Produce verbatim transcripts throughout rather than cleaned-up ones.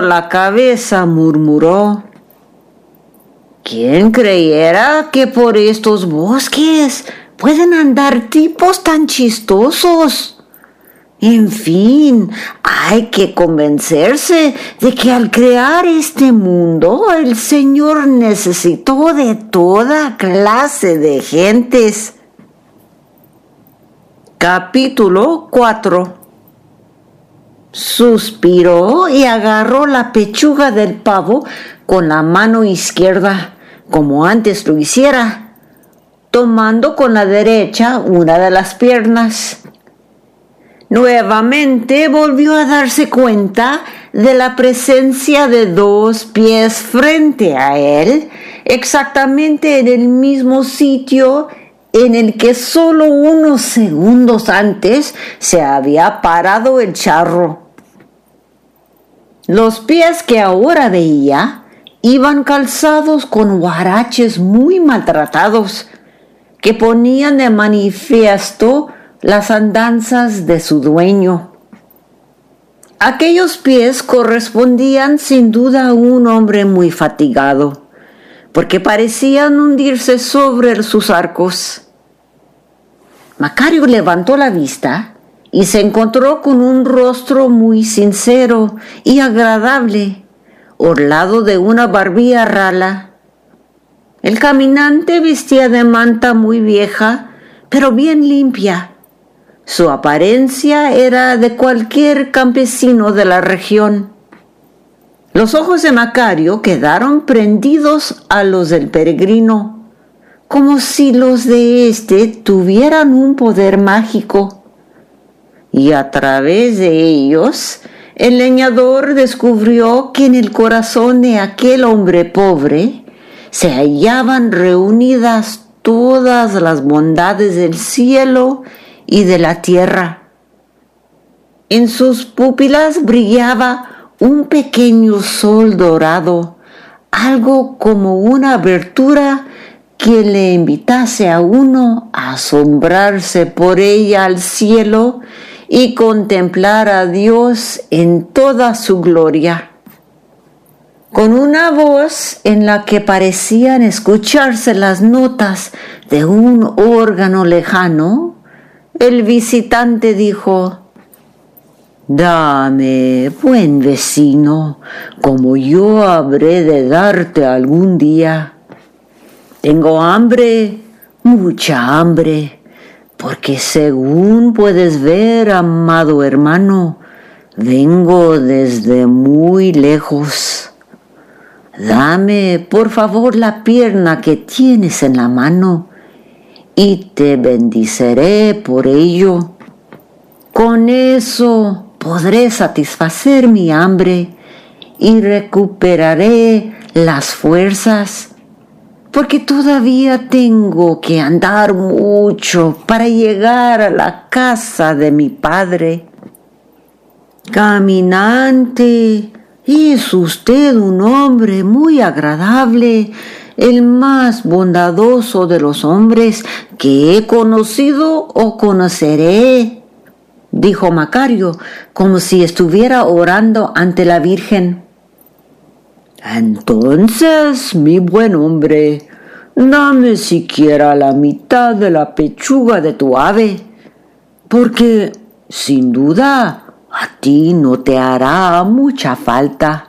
la cabeza, murmuró: ¿quién creyera que por estos bosques pueden andar tipos tan chistosos? En fin, hay que convencerse de que al crear este mundo, el Señor necesitó de toda clase de gentes. Capítulo cuatro. Suspiró y agarró la pechuga del pavo con la mano izquierda, como antes lo hiciera, tomando con la derecha una de las piernas. Nuevamente volvió a darse cuenta de la presencia de dos pies frente a él, exactamente en el mismo sitio en el que solo unos segundos antes se había parado el charro. Los pies que ahora veía iban calzados con huaraches muy maltratados, que ponían de manifiesto las andanzas de su dueño. Aquellos pies correspondían sin duda a un hombre muy fatigado, porque parecían hundirse sobre sus arcos. Macario levantó la vista y se encontró con un rostro muy sincero y agradable, orlado de una barbilla rala. El caminante vestía de manta muy vieja, pero bien limpia. Su apariencia era de cualquier campesino de la región. Los ojos de Macario quedaron prendidos a los del peregrino, como si los de éste tuvieran un poder mágico. Y a través de ellos, el leñador descubrió que en el corazón de aquel hombre pobre se hallaban reunidas todas las bondades del cielo y de la tierra. En sus pupilas brillaba un pequeño sol dorado, algo como una abertura que le invitase a uno a asombrarse por ella al cielo y contemplar a Dios en toda su gloria. Con una voz en la que parecían escucharse las notas de un órgano lejano, el visitante dijo: «Dame, buen vecino, como yo habré de darte algún día. Tengo hambre, mucha hambre, porque según puedes ver, amado hermano, vengo desde muy lejos. Dame, por favor, la pierna que tienes en la mano, y te bendiceré por ello. Con eso podré satisfacer mi hambre y recuperaré las fuerzas, porque todavía tengo que andar mucho para llegar a la casa de mi padre». «Caminante, es usted un hombre muy agradable, el más bondadoso de los hombres que he conocido o conoceré», dijo Macario, como si estuviera orando ante la Virgen. «Entonces, mi buen hombre, dame siquiera la mitad de la pechuga de tu ave, porque, sin duda, a ti no te hará mucha falta».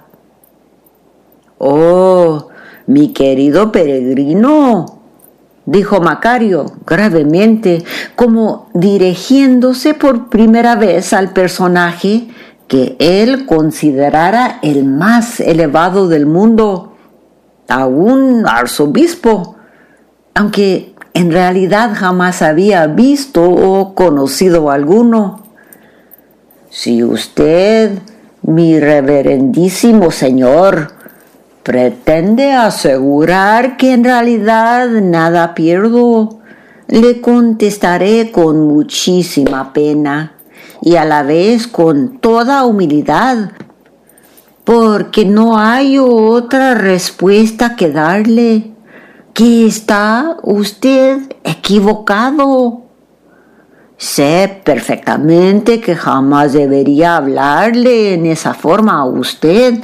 «Oh, mi querido peregrino», dijo Macario gravemente, como dirigiéndose por primera vez al personaje que él considerara el más elevado del mundo, a un arzobispo, aunque en realidad jamás había visto o conocido alguno. «Si usted, mi reverendísimo señor, pretende asegurar que en realidad nada pierdo, le contestaré con muchísima pena y a la vez con toda humildad, porque no hay otra respuesta que darle, que está usted equivocado. Sé perfectamente que jamás debería hablarle en esa forma a usted,